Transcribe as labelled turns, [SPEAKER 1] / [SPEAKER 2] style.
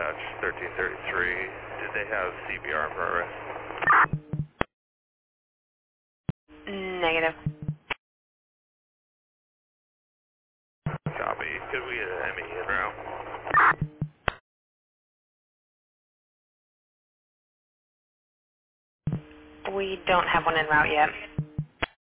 [SPEAKER 1] dispatch 1333. Did they have CBR in progress?
[SPEAKER 2] Negative.
[SPEAKER 1] Copy. Could we get an ME in route?
[SPEAKER 2] We don't have one en route yet.